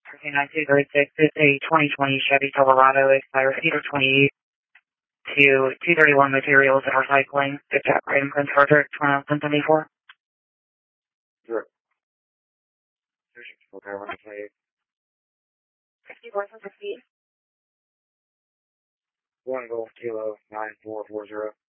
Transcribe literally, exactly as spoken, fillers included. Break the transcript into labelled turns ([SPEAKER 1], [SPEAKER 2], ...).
[SPEAKER 1] nine two three six, it's a twenty twenty Chevy Silverado, expires Cedar twenty-eight to two thirty-one Materials and Recycling, the Jack Raven Prince Frederick, twenty seventy-four.
[SPEAKER 2] Sure. Okay, we're going to say
[SPEAKER 1] fifty-four sixty.
[SPEAKER 2] one Golf Kilo nine four four zero.